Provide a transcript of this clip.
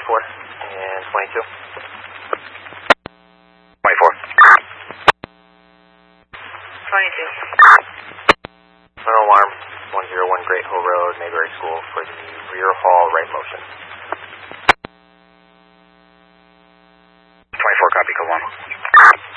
and 22. 24. 22. No alarm, 101 Great Hill Road, Mayberry School for the rear hall right motion.